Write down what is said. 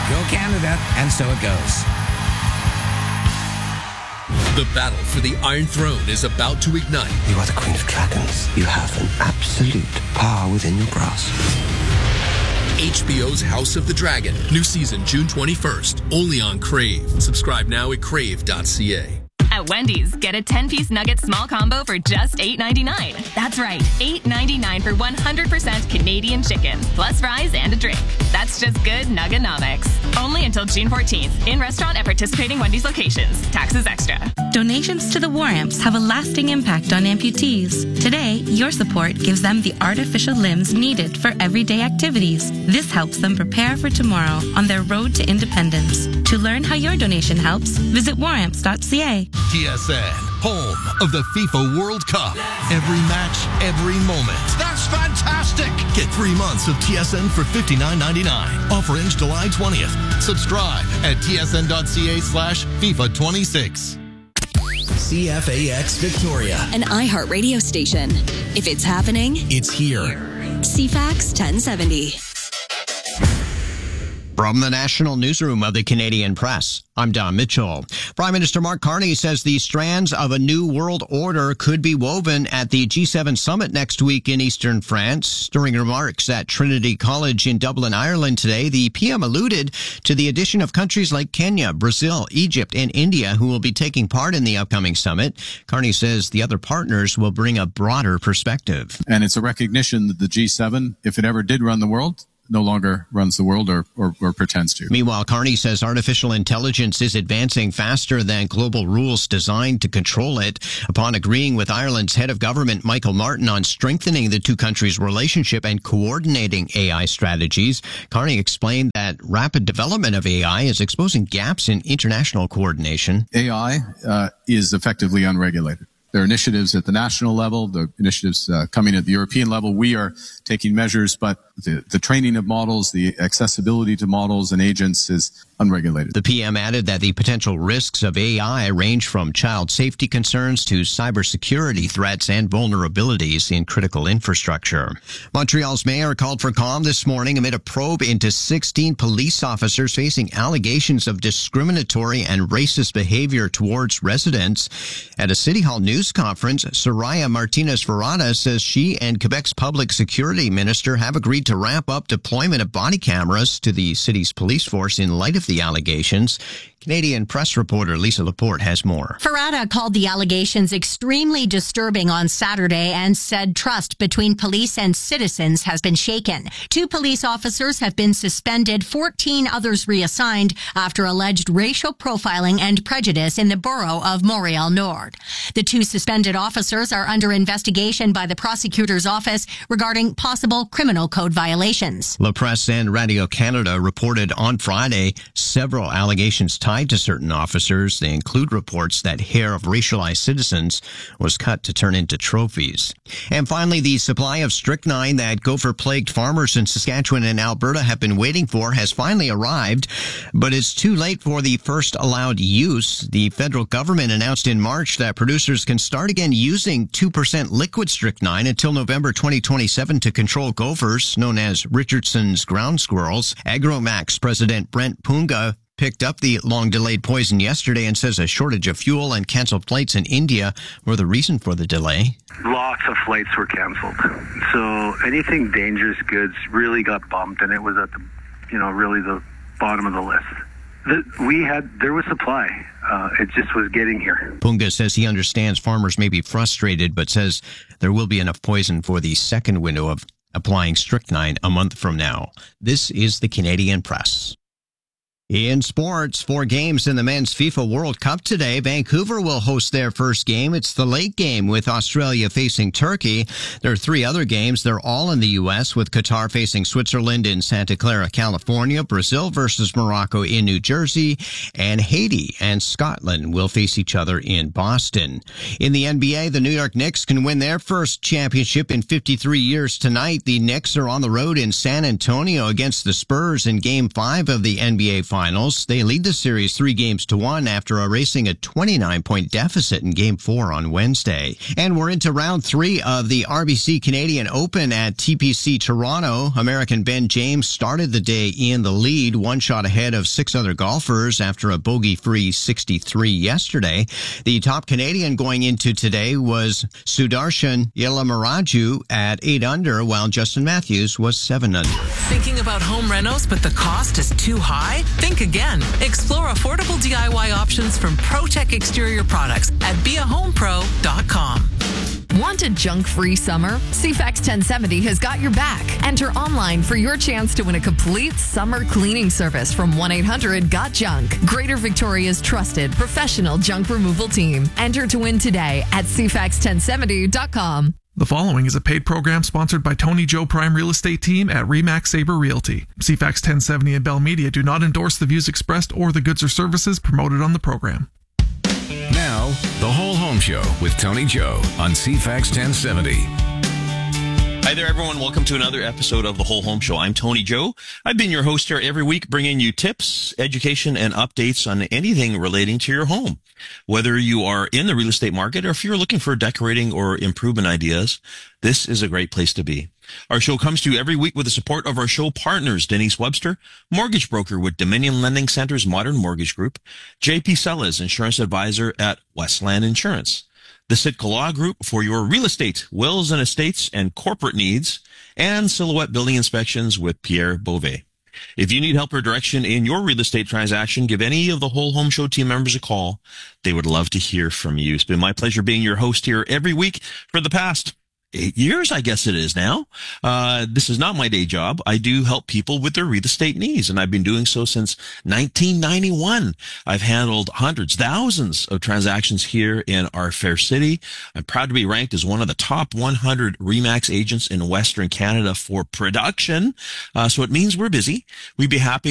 Go Canada, and so it goes. The battle for the Iron Throne is about to ignite. You are the Queen of Dragons. You have an absolute power within your grasp. HBO's House of the Dragon. New season June 21st. Only on Crave. Subscribe now at crave.ca. At Wendy's, get a 10-piece nugget small combo for just $8.99. That's right, $8.99 for 100% Canadian chicken, plus fries and a drink. That's just good Nuggenomics. Only until June 14th. In restaurant at participating Wendy's locations. Taxes extra. Donations to the War Amps have a lasting impact on amputees. Today, your support gives them the artificial limbs needed for everyday activities. This helps them prepare for tomorrow on their road to independence. To learn how your donation helps, visit waramps.ca. TSN, home of the FIFA World Cup. Every match, every moment. That's fantastic! Get 3 months of TSN for $59.99. Offer ends July 20th. Subscribe at tsn.ca/FIFA26. CFAX Victoria. An iHeart radio station. If it's happening, it's here. CFAX 1070. From the National Newsroom of the Canadian Press, I'm Don Mitchell. Prime Minister Mark Carney says the strands of a new world order could be woven at the G7 summit next week in eastern France. During remarks at Trinity College in Dublin, Ireland today, the PM alluded to the addition of countries like Kenya, Brazil, Egypt, and India who will be taking part in the upcoming summit. Carney says the other partners will bring a broader perspective. And it's a recognition that the G7, if it ever did run the world, no longer runs the world or pretends to. Meanwhile, Carney says artificial intelligence is advancing faster than global rules designed to control it. Upon agreeing with Ireland's head of government, Michael Martin, on strengthening the two countries' relationship and coordinating AI strategies, Carney explained that rapid development of AI is exposing gaps in international coordination. AI is effectively unregulated. There are initiatives at the national level, the initiatives coming at the European level. We are taking measures, but the training of models, the accessibility to models and agents is unregulated. The PM added that the potential risks of AI range from child safety concerns to cybersecurity threats and vulnerabilities in critical infrastructure. Montreal's mayor called for calm this morning amid a probe into 16 police officers facing allegations of discriminatory and racist behavior towards residents. At a City Hall news conference, Soraya Martinez-Ferrada says she and Quebec's public security minister have agreed to ramp up deployment of body cameras to the city's police force in light of the allegations. Canadian Press reporter Lisa Laporte has more. Ferrada called the allegations extremely disturbing on Saturday and said trust between police and citizens has been shaken. 2 police officers have been suspended, 14 others reassigned after alleged racial profiling and prejudice in the borough of Montreal Nord. The 2 suspended officers are under investigation by the prosecutor's office regarding possible criminal code violations. La Presse and Radio-Canada reported on Friday several allegations tied to certain officers. They include reports that hair of racialized citizens was cut to turn into trophies. And finally, the supply of strychnine that gopher-plagued farmers in Saskatchewan and Alberta have been waiting for has finally arrived, but it's too late for the first allowed use. The federal government announced in March that producers can start again using 2% liquid strychnine until November 2027 to control gophers, known as Richardson's ground squirrels. Agromax President Brent Punga picked up the long-delayed poison yesterday and says a shortage of fuel and canceled flights in India were the reason for the delay. Lots of flights were canceled. So anything dangerous goods really got bumped, and it was at the, really the bottom of the list. There was supply. It just was getting here. Punga says he understands farmers may be frustrated, but says there will be enough poison for the second window of applying strychnine a month from now. This is the Canadian Press. In sports, 4 games in the men's FIFA World Cup today. Vancouver will host their first game. It's the late game with Australia facing Turkey. There are 3 other games. They're all in the U.S., with Qatar facing Switzerland in Santa Clara, California, Brazil versus Morocco in New Jersey, and Haiti and Scotland will face each other in Boston. In the NBA, the New York Knicks can win their first championship in 53 years tonight. The Knicks are on the road in San Antonio against the Spurs in Game 5 of the NBA Finals. semifinals. They lead the series 3-1 after erasing a 29-point deficit in Game 4 on Wednesday. And we're into round 3 of the RBC Canadian Open at TPC Toronto. American Ben James started the day in the lead, one shot ahead of 6 other golfers after a bogey-free 63 yesterday. The top Canadian going into today was Sudarshan Yelamaraju at 8 under, while Justin Matthews was 7 under. Thinking about home renos, but the cost is too high? Think again. Explore affordable DIY options from ProTech Exterior Products at beahomepro.com. Want a junk-free summer? CFAX 1070 has got your back. Enter online for your chance to win a complete summer cleaning service from 1-800-GOT-JUNK. Greater Victoria's trusted professional junk removal team. Enter to win today at CFAX1070.com. The following is a paid program sponsored by Tony Joe Prime Real Estate Team at RE/MAX Sabre Realty. CFAX 1070 and Bell Media do not endorse the views expressed or the goods or services promoted on the program. Now, The Whole Home Show with Tony Joe on CFAX 1070. Hi there, everyone. Welcome to another episode of The Whole Home Show. I'm Tony Joe. I've been your host here every week, bringing you tips, education, and updates on anything relating to your home. Whether you are in the real estate market or if you're looking for decorating or improvement ideas, this is a great place to be. Our show comes to you every week with the support of our show partners, Denise Webster, mortgage broker with Dominion Lending Center's Modern Mortgage Group, JP Sellers, insurance advisor at Westland Insurance, the Sitka Law Group for your real estate, wills and estates, and corporate needs, and Silhouette Building Inspections with Pierre Beauvais. If you need help or direction in your real estate transaction, give any of the Whole Home Show team members a call. They would love to hear from you. It's been my pleasure being your host here every week for the past 8 years, I guess it is now. This is not my day job. I do help people with their real estate needs, and I've been doing so since 1991. I've handled hundreds, thousands of transactions here in our fair city. I'm proud to be ranked as one of the top 100 RE/MAX agents in Western Canada for production. So it means we're busy. We'd be happy